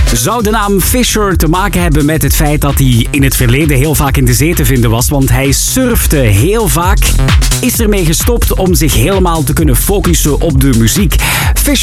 Zou de naam Fisher te maken hebben met het feit dat hij in het verleden heel vaak in de zee te vinden was? Want hij surfte heel vaak, is ermee gestopt om zich helemaal te kunnen focussen op de muziek. Fisher